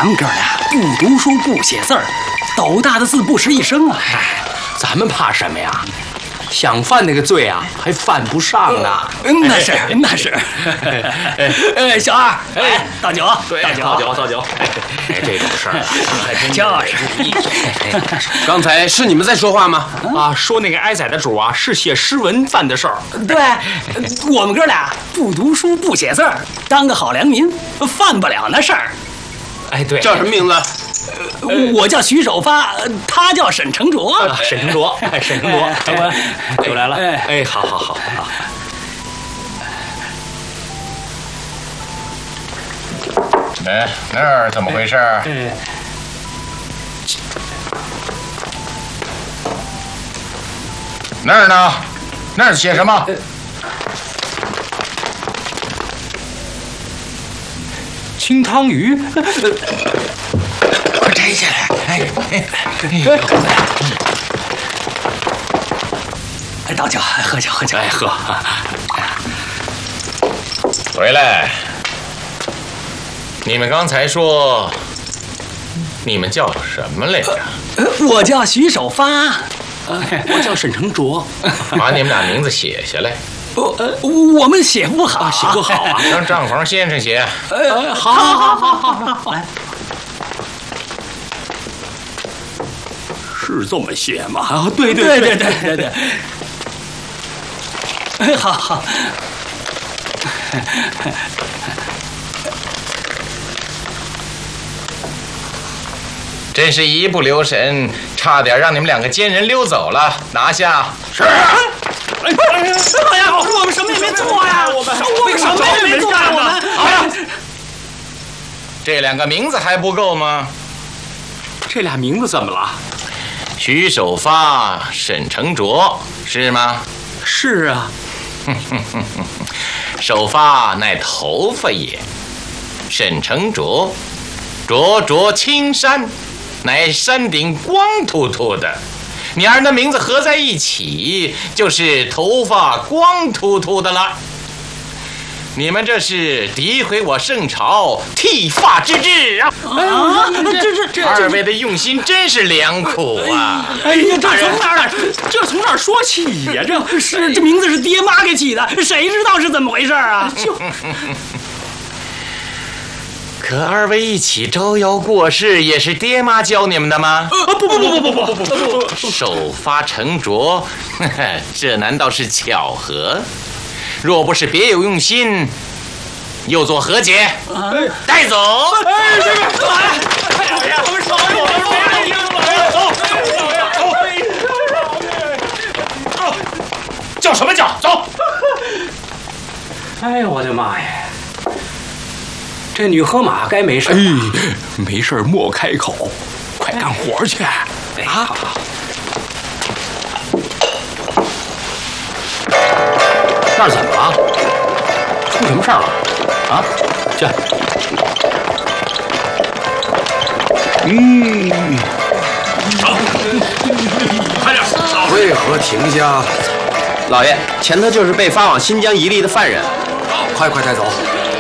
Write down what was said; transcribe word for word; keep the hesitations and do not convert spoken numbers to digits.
咱们哥俩不读书不写字儿，斗大的字不识一声啊！ 哎，咱们怕什么呀？想犯那个罪啊，还犯不上呢。 嗯，那是那是。哎，小二，哎，倒酒， 对，倒酒，倒酒。哎，这种事儿还真就是。 刚才是你们在说话吗？ 啊，说那个挨宰的主啊，是写诗文犯的事儿。 对，我们哥俩不读书不写字儿，当个好良民，犯不了那事儿。 哎，对， 叫什么名字？ 我叫徐守发，他叫沈成卓。 啊、沈成卓，哎，沈成卓，长官，酒来了。 哎， 哎，好好好好。 哎，那儿怎么回事？ 哎， 那儿呢？那儿写什么？ 清汤鱼。 快摘下来！哎哎哎！ 哎，倒酒，喝酒，喝酒， 哎，喝。 回来！你们刚才说，你们叫什么来着？ 我叫徐守发， 我叫沈成卓。 把你们俩名字写下来。 我我们写不好， 写不好啊， 让账房先生写。 呃，好，好，好，好，好，好，来。 是这么写吗？ 啊，对对对对对对。哎，好好。 真是一不留神，差点让你们两个奸人溜走了。拿下。 是。哎呀，我们什么也没做呀，我们我们什么也没做呀，我们。 好了，这两个名字还不够吗？ 这俩名字怎么了？ 徐守发、沈成卓，是吗？ 是啊。 守发乃头发也，沈成卓，灼灼青山，乃山顶光秃秃的。你二人的名字合在一起，就是头发光秃秃的了。你们这是诋毁我圣朝剃发之制啊！ 啊，这这这， 二位的用心真是良苦啊！ 哎呀，这从哪儿这从哪儿说起呀？这是这名字是爹妈给起的，谁知道是怎么回事啊？就。 可二位一起招摇过市，也是爹妈教你们的吗？ 不不不不不不不不不！ 首发成拙，这难道是巧合？若不是别有用心，又作何解？带走！ 哎，这个，哎，我们少爷，我们没人听了，走，走， 叫什么叫？走！ 哎呦，我的妈呀！这女河马该没事。 哎，没事莫开口，快干活去。啊！ 好好。那儿怎么了？出什么事儿了？啊？去。 嗯。 走，快点！ 为何停下？ 老爷，前头就是被发往新疆伊犁的犯人。 快快带走。